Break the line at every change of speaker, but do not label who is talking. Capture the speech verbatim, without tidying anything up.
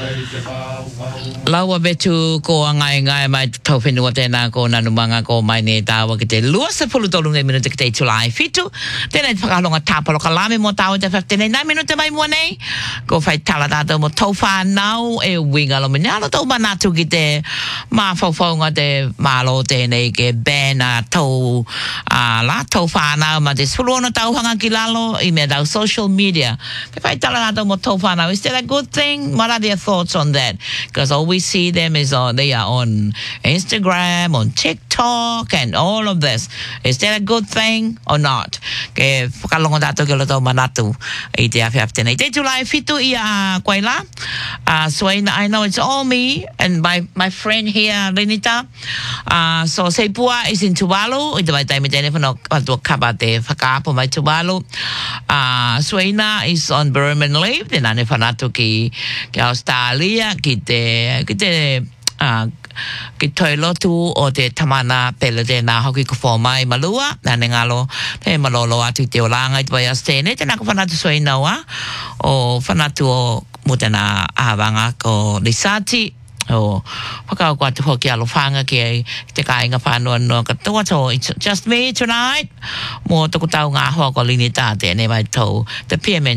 Lawa betu ko ngai ngai mai tau whenua tēnā ko nanu manga ko mai ne tāwa ki te lua se pulu tolu ngai minuta ki te July fitu. Tēnei te whakalonga tāpalo ka lame mo tāwa te whaftenei nai minuta mai mua nei. Ko whai tala tātou mo tau whānau e winga lo minalo tau manatu ki te mā whauwhaunga te mālo tēnei ke bēna tau uh, la tau whānau ma te suluona tau hanga ki lalo i mea tau social media. Ke whai tala tātou mo tau whānau. Is that a good thing? What are their thoughts on that? Because all we see them is uh, they are on Instagram, on TikTok, and all of this. Is that a good thing or not? Ke whakalongo tātou ke loto manatu i te awhiawhtene. Te July fitu i a Kwaila. Uh, so I, I know it's all me and my, my friend here, Renita. Uh, so Seipua is in Tuvalu. I te mai taimi tēne whanau atua kapa te whakaapo mai Tuvalu. Uh, Suena is on Burman leave. Te nane whanatu ki, ki Australia, ki te, ki te, uh, ki toi lotu o te tamana pele tēnā hoki ko whomai malua. Nane ngalo, te malolo atu te o langa i te pai astene. Tēnā ko whanatu Suena wa. O whanatu o mutana ahawanga ko Lisati. O whakao kua te hoki alo whanga ki ai te kāinga whanua no katoa. So it's just me tonight. Mo toku tau ngā hoa ko lini tāte ne mai tau. The P M N